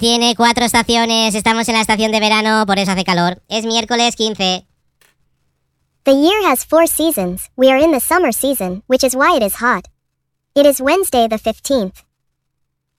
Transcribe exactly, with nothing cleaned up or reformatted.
Tiene cuatro estaciones, estamos en la estación de verano, por eso hace calor. Es miércoles quince. The year has four seasons. We are in the summer season, which is why it is hot. It is Wednesday the fifteenth.